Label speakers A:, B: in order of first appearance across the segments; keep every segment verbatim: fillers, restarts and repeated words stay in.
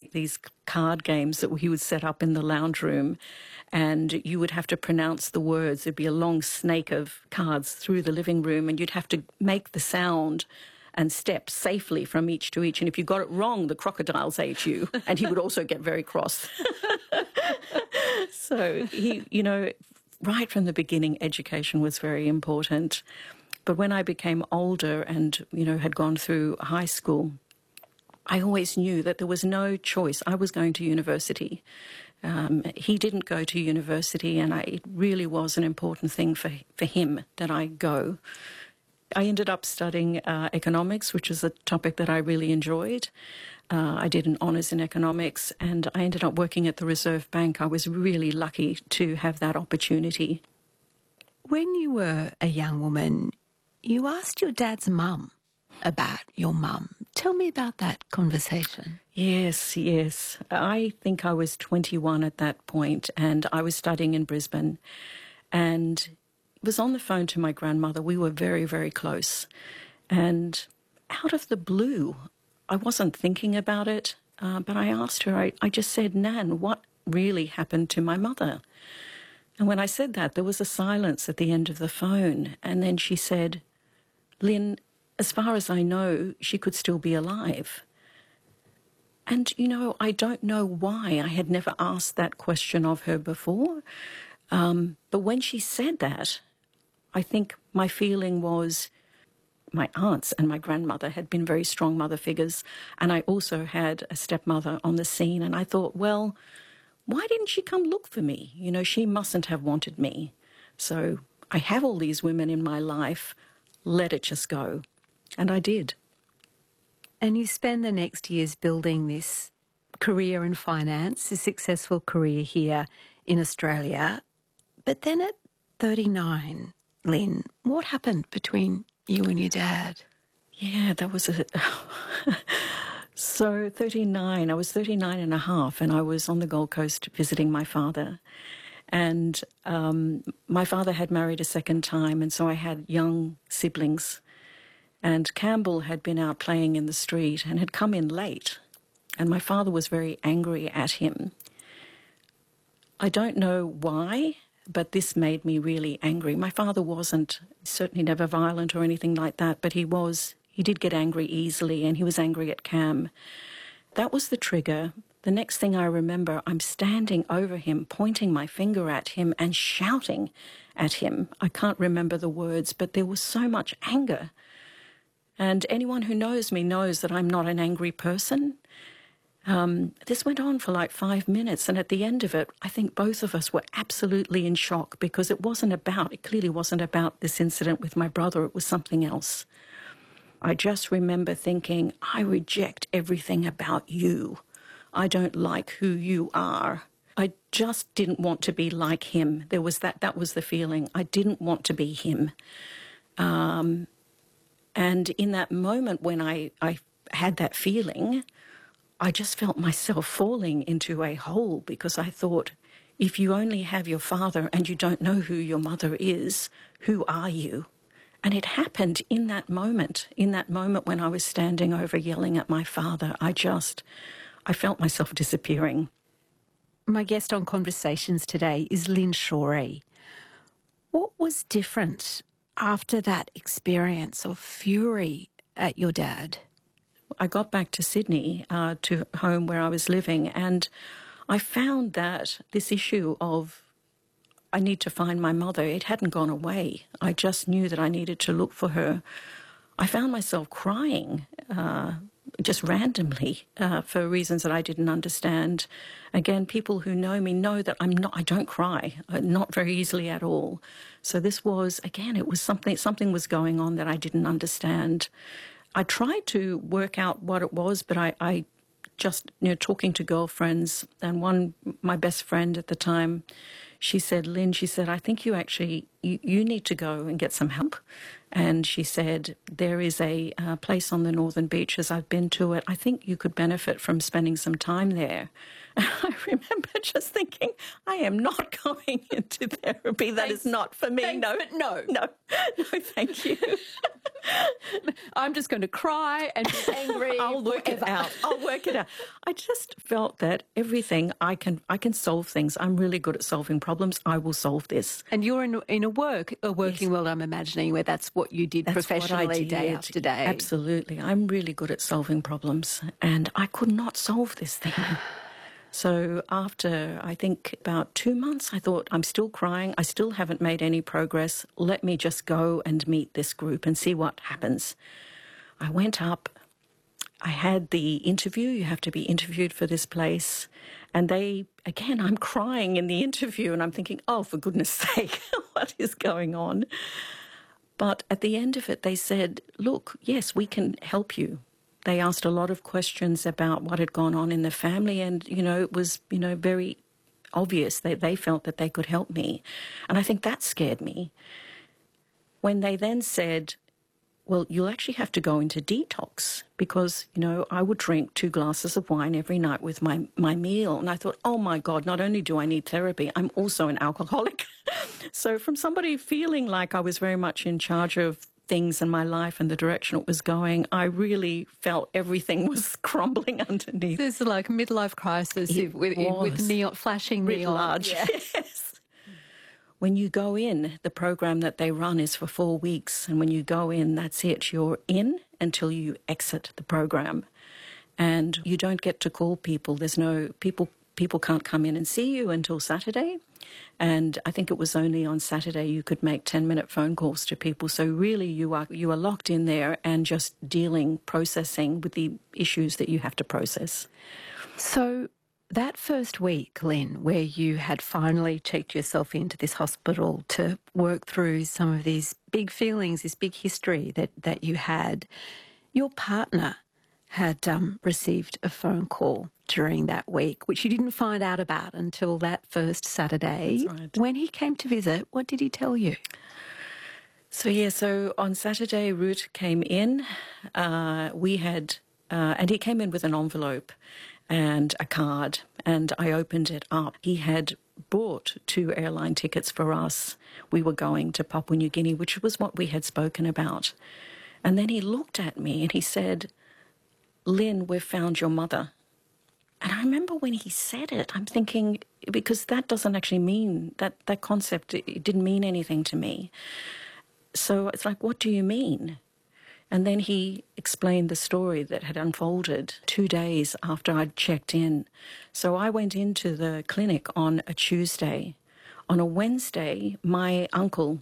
A: these card games that he would set up in the lounge room, and you would have to pronounce the words. There'd be a long snake of cards through the living room, and you'd have to make the sound and step safely from each to each. And if you got it wrong, the crocodiles ate you, and he would also get very cross. So he, you know, right from the beginning, education was very important. But when I became older and, you know, had gone through high school, I always knew that there was no choice. I was going to university. Um, he didn't go to university, and I, it really was an important thing for, for him that I go. I ended up studying uh, economics, which is a topic that I really enjoyed. Uh, I did an honours in economics, and I ended up working at the Reserve Bank. I was really lucky to have that opportunity.
B: When you were a young woman, you asked your dad's mum about your mum. Tell me about that conversation.
A: Yes, yes. I think I was twenty-one at that point, and I was studying in Brisbane, and was on the phone to my grandmother. We were very, very close. And out of the blue, I wasn't thinking about it, uh, but I asked her, I, I just said, Nan, what really happened to my mother? And when I said that, there was a silence at the end of the phone. And then she said, Lynn, as far as I know, she could still be alive. And, you know, I don't know why. I had never asked that question of her before. Um, but when she said that, I think my feeling was my aunts and my grandmother had been very strong mother figures, and I also had a stepmother on the scene, and I thought, well, why didn't she come look for me? You know, she mustn't have wanted me. So I have all these women in my life, let it just go. And I did.
B: And you spend the next years building this career in finance, a successful career here in Australia. But then at thirty-nine, Lynn, what happened between you and your dad?
A: Yeah, that was a... So thirty-nine, I was thirty-nine and a half, and I was on the Gold Coast visiting my father. And um, my father had married a second time, and so I had young siblings. And Campbell had been out playing in the street and had come in late. And my father was very angry at him. I don't know why, but this made me really angry. My father wasn't certainly never violent or anything like that, but he was, he did get angry easily, and he was angry at Cam. That was the trigger. The next thing I remember, I'm standing over him, pointing my finger at him and shouting at him. I can't remember the words, but there was so much anger. And anyone who knows me knows that I'm not an angry person. Um, this went on for like five minutes, and at the end of it, I think both of us were absolutely in shock, because it wasn't about, it clearly wasn't about this incident with my brother, it was something else. I just remember thinking, I reject everything about you. I don't like who you are. I just didn't want to be like him. There was that, that was the feeling. I didn't want to be him. Um, and in that moment when I, I had that feeling, I just felt myself falling into a hole, because I thought, if you only have your father and you don't know who your mother is, who are you? And it happened in that moment, in that moment when I was standing over yelling at my father. I just, I felt myself disappearing.
B: My guest on Conversations today is Lynn Shorey. What was different after that experience of fury at your dad?
A: I got back to Sydney, uh, to home where I was living, and I found that this issue of I need to find my mother, it hadn't gone away. I just knew that I needed to look for her. I found myself crying uh, just randomly uh, for reasons that I didn't understand. Again, people who know me know that I'm not, I don't cry, uh, not very easily at all. So this was, again, it was something, something was going on that I didn't understand. I tried to work out what it was, but I, I just, you know, talking to girlfriends, and one, my best friend at the time, she said, Lynn, she said, I think you actually, you, you need to go and get some help. And she said, there is a uh, place on the Northern Beaches. I've been to it. I think you could benefit from spending some time there. And I remember just thinking, I am not going into therapy. That
B: Thanks.
A: is not for me.
B: Thanks,
A: no,
B: but no.
A: No, no, thank you.
B: I'm just going to cry and be angry.
A: I'll work
B: forever.
A: it out. I'll work it out. I just felt that everything I can, I can solve things. I'm really good at solving problems. I will solve this.
B: And you're in in a work a working
A: Yes.
B: world, I'm imagining, where that's what you did
A: That's
B: professionally
A: what I
B: day
A: did.
B: after day.
A: Absolutely. I'm really good at solving problems, and I could not solve this thing. So after, I think, about two months, I thought, I'm still crying. I still haven't made any progress. Let me just go and meet this group and see what happens. I went up. I had the interview. You have to be interviewed for this place. And they, again, I'm crying in the interview, and I'm thinking, oh, for goodness sake, what is going on? But at the end of it, they said, look, yes, we can help you. They asked a lot of questions about what had gone on in the family, and, you know, it was, you know, very obvious that they felt that they could help me. And I think that scared me. When they then said, well, you'll actually have to go into detox, because, you know, I would drink two glasses of wine every night with my, my meal. And I thought, oh, my God, not only do I need therapy, I'm also an alcoholic. So from somebody feeling like I was very much in charge of things in my life and the direction it was going, I really felt everything was crumbling underneath.
B: This is like a midlife crisis
A: It
B: with, with
A: was.
B: neon, flashing
A: Writ
B: neon.
A: large.
B: Yeah.
A: Yes. When you go in, the program that they run is for four weeks. And when you go in, that's it. You're in until you exit the program. And you don't get to call people. There's no, people people can't come in and see you until Saturday. And I think it was only on Saturday you could make ten-minute phone calls to people. So really you are you are locked in there and just dealing, processing with the issues that you have to process.
B: So that first week, Lynn, where you had finally checked yourself into this hospital to work through some of these big feelings, this big history that, that you had, your partner had um, received a phone call during that week, which you didn't find out about until that first Saturday.
A: That's right.
B: When he came to visit, what did he tell you?
A: So, yeah, so on Saturday, Ruth came in. Uh, we had, uh, and he came in with an envelope and a card, and I opened it up. He had bought two airline tickets for us. We were going to Papua New Guinea, which was what we had spoken about. And then he looked at me and he said, Lynn, we've found your mother. And I remember when he said it, I'm thinking, because that doesn't actually mean, that, that concept, it, it didn't mean anything to me. So it's like, what do you mean? And then he explained the story that had unfolded two days after I'd checked in. So I went into the clinic on a Tuesday. On a Wednesday, my uncle,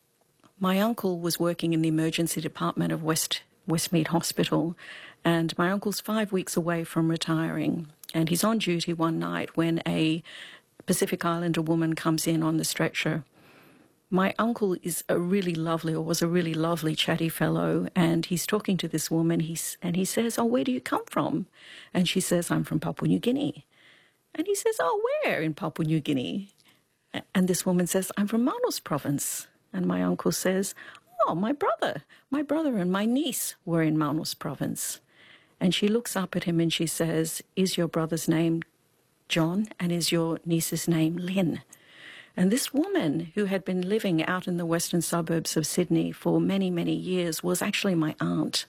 A: my uncle was working in the emergency department of West Westmead Hospital, and my uncle's five weeks away from retiring. And he's on duty one night when a Pacific Islander woman comes in on the stretcher. My uncle is a really lovely, or was a really lovely, chatty fellow, and he's talking to this woman, he's, and he says, oh, where do you come from? And she says, I'm from Papua New Guinea. And he says, oh, where in Papua New Guinea? And this woman says, I'm from Manus Province. And my uncle says, oh, my brother, my brother and my niece were in Manus Province. And she looks up at him and she says, is your brother's name John, and is your niece's name Lynn? And this woman, who had been living out in the western suburbs of Sydney for many, many years, was actually my aunt.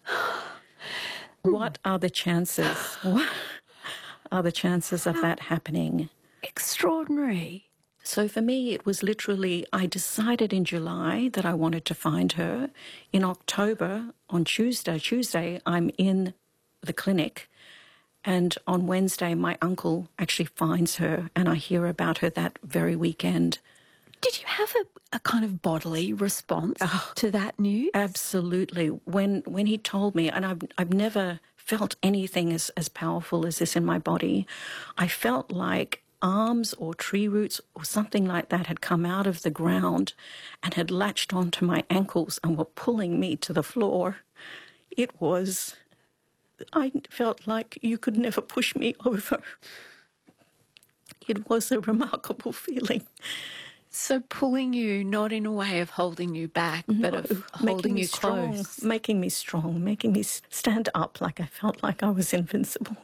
A: What are the chances? What are the chances of that happening?
B: Extraordinary.
A: So for me, it was literally, I decided in July that I wanted to find her. In October, on Tuesday, Tuesday, I'm in the clinic. And on Wednesday, my uncle actually finds her, and I hear about her that very weekend.
B: Did you have a, a kind of bodily response
A: Oh,
B: to that news?
A: Absolutely. When when he told me, and I've, I've never felt anything as, as powerful as this in my body, I felt like arms or tree roots or something like that had come out of the ground and had latched onto my ankles and were pulling me to the floor. It was... I felt like you could never push me over. It was a remarkable feeling.
B: So pulling you, not in a way of holding you back,
A: No,
B: but of
A: making
B: holding
A: me
B: you
A: strong,
B: close.
A: making me strong, making me s- stand up like I felt like I was invincible.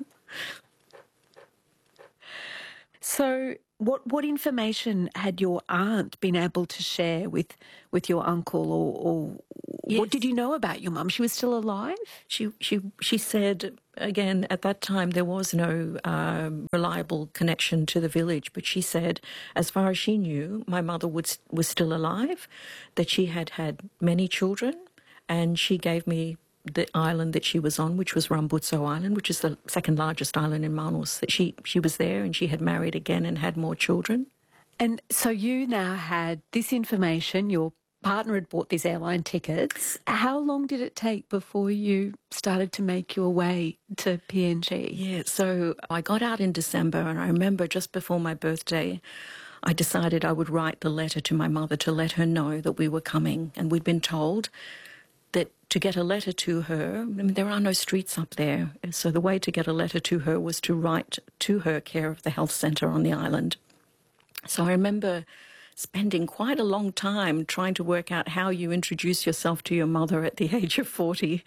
B: So what what information had your aunt been able to share with with your uncle, or, or what did
A: Yes.
B: you know about your mum? She was still alive?
A: She she she said again at that time there was no um, reliable connection to the village, but she said as far as she knew, my mother was was still alive, that she had had many children, and she gave me the island that she was on, which was Rambutso Island, which is the second largest island in Manus. That she she was there and she had married again and had more children.
B: And so you now had this information, your partner had bought these airline tickets. How long did it take before you started to make your way to P N G?
A: Yeah, so I got out in December, and I remember just before my birthday, I decided I would write the letter to my mother to let her know that we were coming. And we'd been told that to get a letter to her, I mean, there are no streets up there. So the way to get a letter to her was to write to her care of the health centre on the island. So I remember spending quite a long time trying to work out how you introduce yourself to your mother at the age of forty.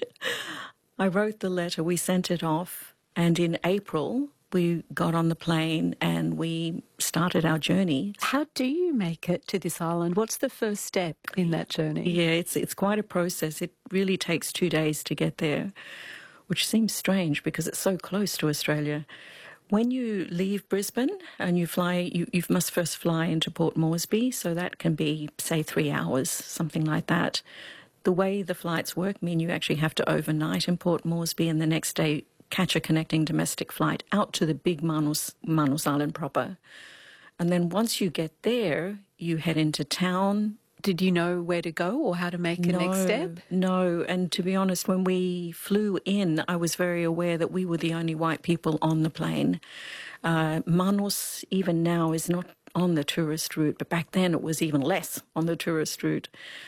A: I wrote the letter, we sent it off, and in April we got on the plane and we started our journey.
B: How do you make it to this island? What's the first step in that journey?
A: Yeah, it's it's quite a process. It really takes two days to get there, which seems strange because it's so close to Australia. When you leave Brisbane and you fly, you, you must first fly into Port Moresby, so that can be, say, three hours, something like that. The way the flights work mean you actually have to overnight in Port Moresby and the next day catch a connecting domestic flight out to the big Manus, Manus Island proper. And then once you get there, you head into town.
B: Did you know where to go or how to make a
A: No,
B: next step?
A: No, and to be honest, when we flew in, I was very aware that we were the only white people on the plane. Uh, Manus, even now, is not on the tourist route, but back then it was even less on the tourist route.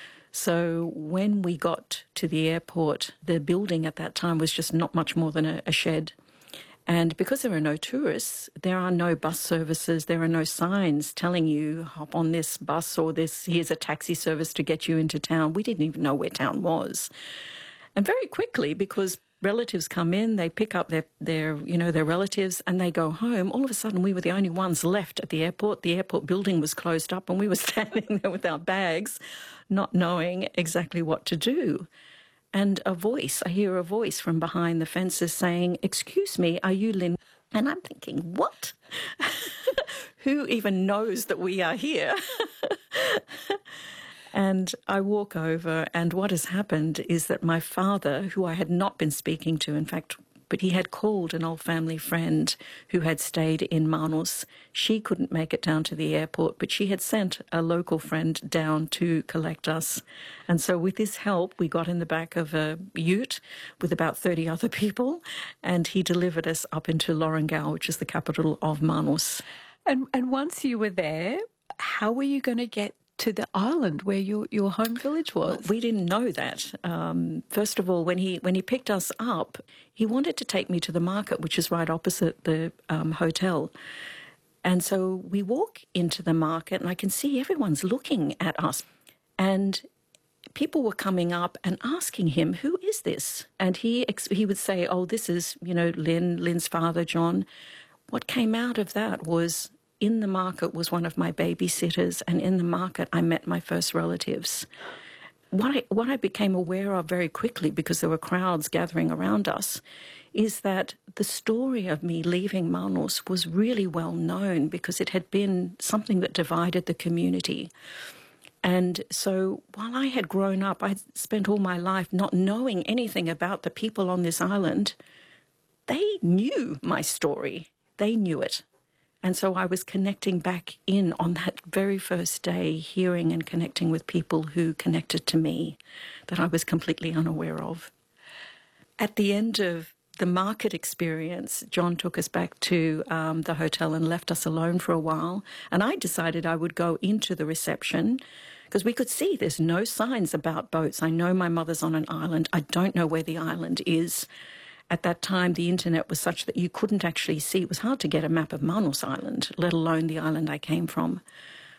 A: So when we got to the airport, the building at that time was just not much more than a, a shed. And because there are no tourists, there are no bus services, there are no signs telling you hop on this bus or this, here's a taxi service to get you into town. We didn't even know where town was. And very quickly, because relatives come in, they pick up their, their, you know, their relatives and they go home. All of a sudden, we were the only ones left at the airport. The airport building was closed up and we were standing there with our bags, not knowing exactly what to do. And a voice, I hear a voice from behind the fences saying, "Excuse me, are you Lynn?" And I'm thinking, what? Who even knows that we are here? And I walk over, and what has happened is that my father, who I had not been speaking to, in fact, but he had called an old family friend who had stayed in Manus. She couldn't make it down to the airport, but she had sent a local friend down to collect us. And so with his help, we got in the back of a ute with about thirty other people, and he delivered us up into Lorengau, which is the capital of Manus.
B: And, and once you were there, how were you going to get to the island where your, your home village was?
A: Well, we didn't know that. Um, first of all, when he when he picked us up, he wanted to take me to the market, which is right opposite the um, hotel. And so we walk into the market, and I can see everyone's looking at us. And people were coming up and asking him, "Who is this?" And he he would say, "Oh, this is, you know, Lynn, Lynn's father, John." What came out of that was, in the market was one of my babysitters, and in the market I met my first relatives. What I, what I became aware of very quickly, because there were crowds gathering around us, is that the story of me leaving Manus was really well known because it had been something that divided the community. And so while I had grown up, I'd spent all my life not knowing anything about the people on this island. They knew my story. They knew it. And so I was connecting back in on that very first day, hearing and connecting with people who connected to me that I was completely unaware of. At the end of the market experience, John took us back to um, the hotel and left us alone for a while. And I decided I would go into the reception because we could see there's no signs about boats. I know my mother's on an island. I don't know where the island is. At that time, the internet was such that you couldn't actually see. It was hard to get a map of Manus Island, let alone the island I came from.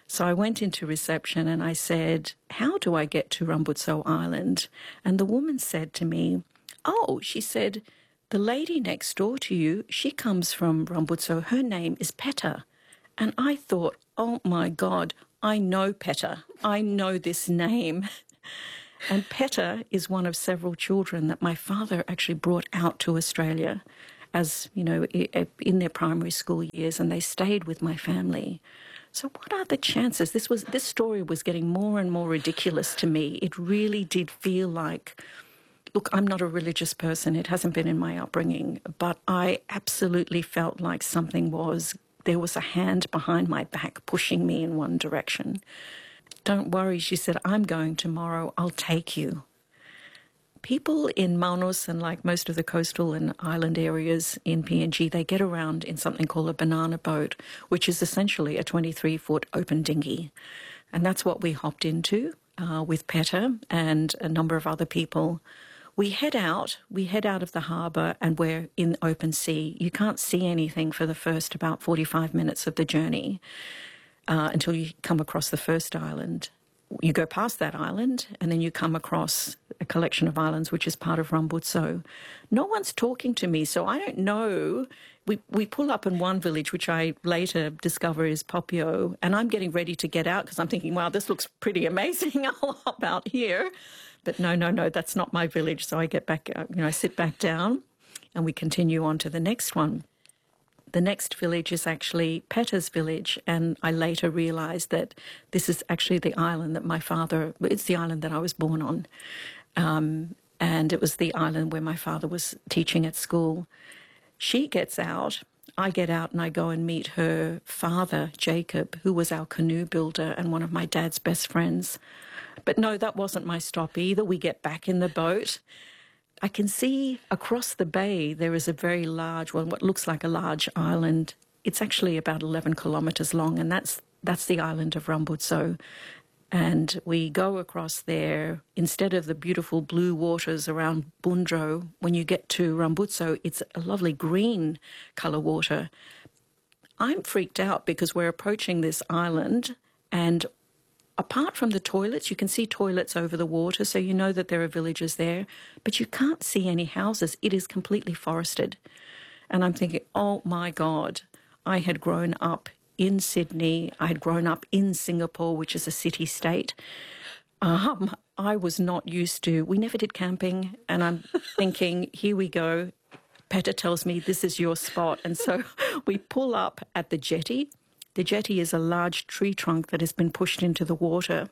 A: So I went into reception and I said, how do I get to Rumbutso Island? And the woman said to me, oh, she said, the lady next door to you, she comes from Rumbutso. Her name is Peta. And I thought, oh, my God, I know Peta. I know this name. And Peta is one of several children that my father actually brought out to Australia as, you know, in their primary school years, and they stayed with my family. So what are the chances? This was this story was getting more and more ridiculous to me. It really did feel like, look, I'm not a religious person. It hasn't been in my upbringing, but I absolutely felt like something was, there was a hand behind my back pushing me in one direction. Don't worry, she said, I'm going tomorrow. I'll take you. People in Manus and like most of the coastal and island areas in P N G, they get around in something called a banana boat, which is essentially a twenty-three foot open dinghy. And that's what we hopped into uh, with Peta and a number of other people. We head out, we head out of the harbour and we're in open sea. You can't see anything for the first about forty-five minutes of the journey uh, until you come across the first island. You go past that island and then you come across a collection of islands, which is part of Rumbutso. No one's talking to me, so I don't know. We we pull up in one village, which I later discover is Popio, and I'm getting ready to get out because I'm thinking, wow, this looks pretty amazing. I'll hop out here. But no, no, no, that's not my village. So I get back, you know, I sit back down and we continue on to the next one. The next village is actually Peta's village, and I later realised that this is actually the island that my father, it's the island that I was born on, um, and it was the island where my father was teaching at school. She gets out, I get out and I go and meet her father, Jacob, who was our canoe builder and one of my dad's best friends. But no, that wasn't my stop either. We get back in the boat. I can see across the bay there is a very large, well, what looks like a large island. It's actually about eleven kilometres long, and that's that's the island of Rumbutso. And we go across there. Instead of the beautiful blue waters around Bundro, when you get to Rumbutso, it's a lovely green colour water. I'm freaked out because we're approaching this island, and apart from the toilets, you can see toilets over the water, so you know that there are villages there, but you can't see any houses. It is completely forested. And I'm thinking, oh my God, I had grown up in Sydney. I had grown up in Singapore, which is a city-state. Um, I was not used to, we never did camping, and I'm thinking, here we go. Peta tells me this is your spot. And so we pull up at the jetty. The jetty is a large tree trunk that has been pushed into the water.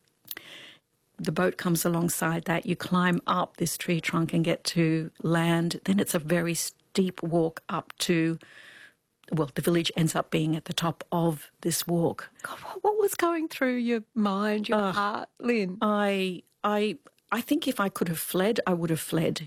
A: The boat comes alongside that. You climb up this tree trunk and get to land. Then it's a very steep walk up to, well, the village ends up being at the top of this walk.
B: God, what was going through your mind, your uh, heart, Lynn?
A: I, I, I think if I could have fled, I would have fled.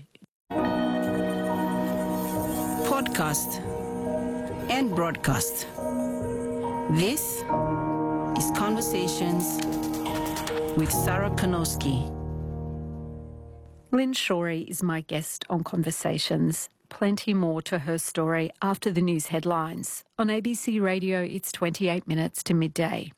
C: Podcast and broadcast. This is Conversations with Sarah Kanowski.
B: Lynn Shorey is my guest on Conversations. Plenty more to her story after the news headlines. On A B C Radio, it's twenty-eight minutes to midday.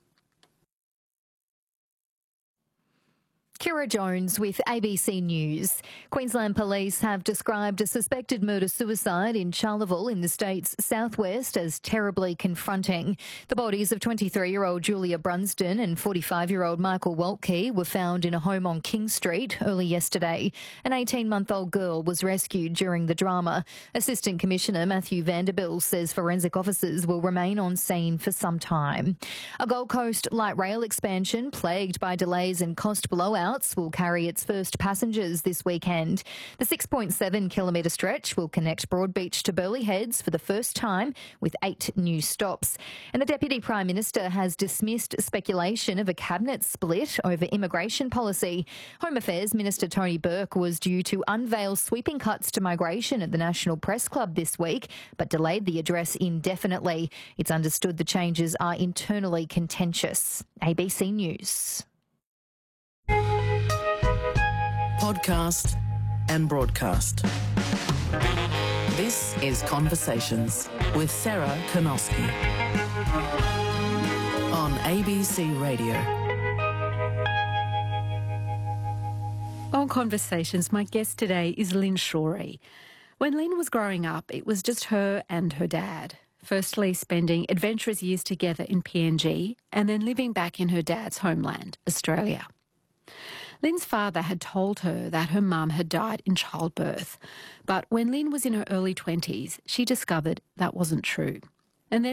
D: Kira Jones with A B C News. Queensland Police have described a suspected murder-suicide in Charleville in the state's southwest as terribly confronting. The bodies of twenty-three-year-old Julia Brunsden and forty-five-year-old Michael Waltke were found in a home on King Street early yesterday. An eighteen-month-old girl was rescued during the drama. Assistant Commissioner Matthew Vanderbilt says forensic officers will remain on scene for some time. A Gold Coast light rail expansion plagued by delays and cost blowouts will carry its first passengers this weekend. The six point seven kilometre stretch will connect Broadbeach to Burleigh Heads for the first time with eight new stops. And the Deputy Prime Minister has dismissed speculation of a cabinet split over immigration policy. Home Affairs Minister Tony Burke was due to unveil sweeping cuts to migration at the National Press Club this week, but delayed the address indefinitely. It's understood the changes are internally contentious. A B C News.
C: Podcast and broadcast. This is Conversations with Sarah Kanowski on on A B C Radio.
B: On Conversations, my guest today is Lynn Shorey. When Lynn was growing up, it was just her and her dad. Firstly, spending adventurous years together in P N G and then living back in her dad's homeland, Australia. Lynn's father had told her that her mum had died in childbirth, but when Lynn was in her early twenties, she discovered that wasn't true.